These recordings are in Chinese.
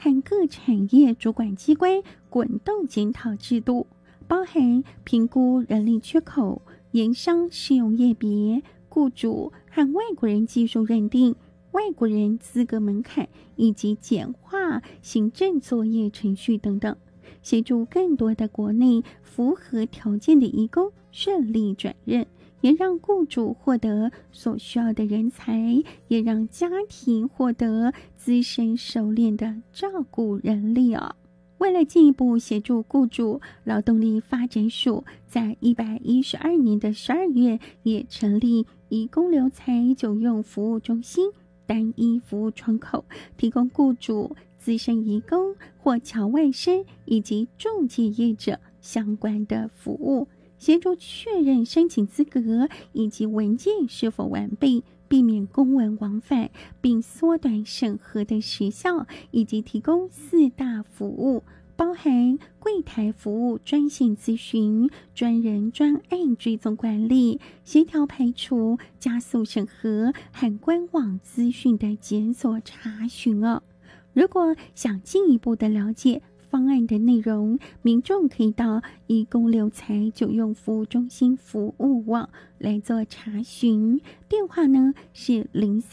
和各产业主管机关滚动检讨制度，包含评估人力缺口、研商适用业别、雇主和外国人技术认定、外国人资格门槛以及简化行政作业程序等等，协助更多的国内符合条件的移工顺利转任，也让雇主获得所需要的人才，也让家庭获得资深熟练的照顾人力哦。为了进一步协助雇主，劳动力发展署在112年的12月也成立移工留才久用服务中心单一服务窗口，提供雇主、资深移工或侨外生以及仲介业者相关的服务，协助确认申请资格以及文件是否完备，避免公文往返，并缩短审核的时效，以及提供4大服务，包含柜台服务、专线咨询、专人专案追踪管理、协调排除、加速审核和官网资讯的检索查询哦。如果想进一步的了解方案的内容，民众可以到移工留才久用服务中心服务网来做查询，电话呢是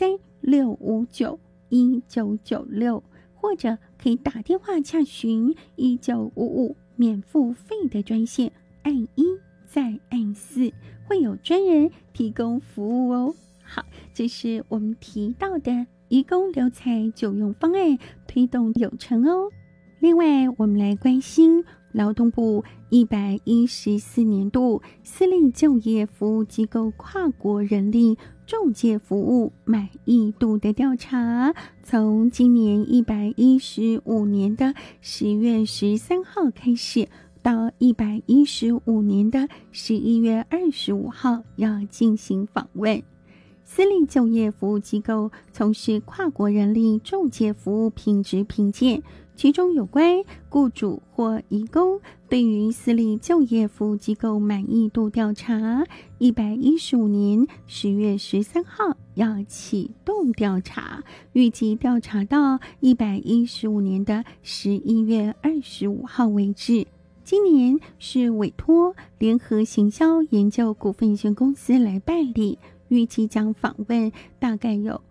03-659-1996，或者可以打电话洽询1955免付费的专线，按1再按4，会有专人提供服务哦。好，这是我们提到的移工留才久用方案推动有成哦。另外，我们来关心劳动部114年度私立就业服务机构跨国人力仲介服务满意度的调查，从今年115年的10月13号开始，到115年的11月25号要进行访问。私立就业服务机构从事跨国人力仲介服务品质评鉴，其中有关雇主或移工对于私立就业服务机构满意度调查，115年10月13号要启动调查，预计调查到115年的11月25号为止。今年是委托联合行销研究股份有限公司来办理，预计将访问大概有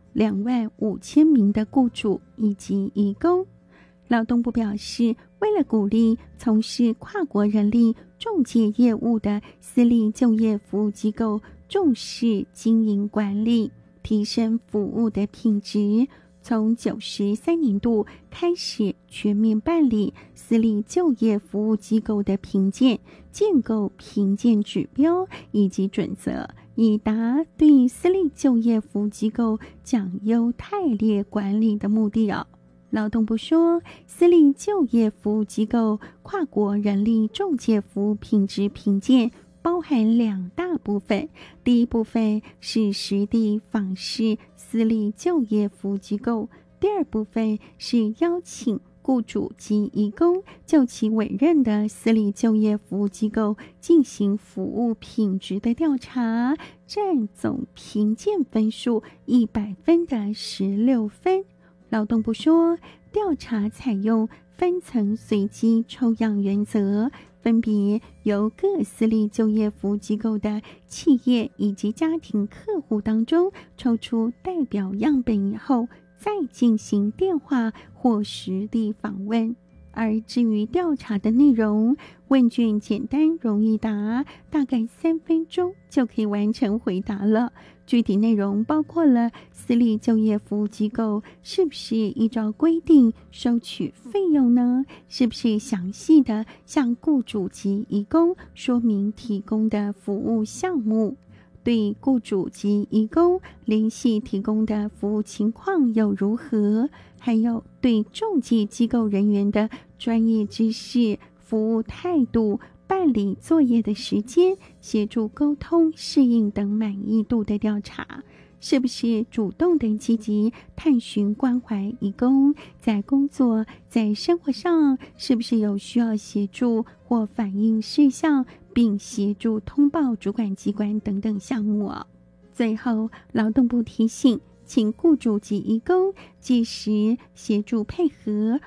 25000名的雇主以及移工。劳动部表示，为了鼓励从事跨国人力仲介业务的私立就业服务机构重视经营管理，提升服务的品质，从93年度开始全面办理私立就业服务机构的评鉴，建构评鉴指标以及准则，以达对私立就业服务机构奖优汰劣管理的目的哦。劳动部说，私立就业服务机构跨国人力仲介服务品质评鉴包含2大部分，第一部分是实地访视私立就业服务机构，第二部分是邀请雇主及移工就其委任的私立就业服务机构进行服务品质的调查，占总评鉴分数100分的16分。劳动部说，调查采用分层随机抽样原则，分别由各私立就业服务机构的企业以及家庭客户当中抽出代表样本以后，再进行电话或实地访问。而至于调查的内容，问卷简单容易答，大概3分钟就可以完成回答了。具体内容包括了私立就业服务机构是不是依照规定收取费用呢？是不是详细的向雇主及移工说明提供的服务项目？对雇主及移工联系提供的服务情况又如何？还有对仲介机构人员的专业知识、服务态度、办理作业的时间、协助沟通、适应等满意度的调查。是不是主动的积极探寻关怀移工，在工作在生活上是不是有需要协助或反映事项，并协助通报主管机关等等项目哦。最后，劳动部提醒，请雇主及移工届时协助配合，